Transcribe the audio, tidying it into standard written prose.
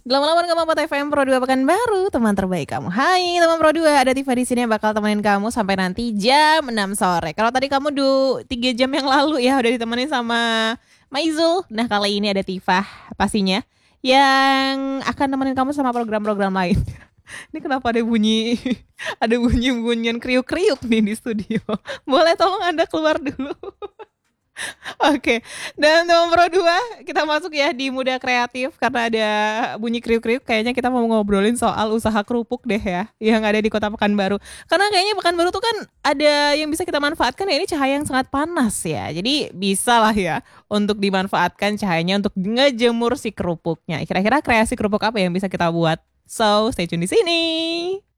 8 Kemampuan FM Pro 2 Pekanbaru, teman terbaik kamu. Hai teman Pro 2, ada Tifa di sini yang bakal temenin kamu sampai nanti jam 6 sore. Kalau tadi kamu 3 jam yang lalu ya udah ditemenin sama Maizul. Nah, kali ini ada Tifa pastinya yang akan temenin kamu sama program-program lain. Ini kenapa ada bunyi ada bunyi-bunyian kriuk-kriuk nih di studio. Boleh tolong Anda keluar dulu. Oke, dan nomor 2 kita masuk ya di muda kreatif karena ada bunyi kriuk-kriuk. Kayaknya kita mau ngobrolin soal usaha kerupuk deh ya, yang ada di Kota Pekanbaru. Karena kayaknya Pekanbaru tuh kan ada yang bisa kita manfaatkan ya, ini cahaya yang sangat panas ya. Jadi bisa lah ya untuk dimanfaatkan cahayanya untuk ngejemur si kerupuknya. Kira-kira kreasi kerupuk apa yang bisa kita buat? So, stay tune di sini.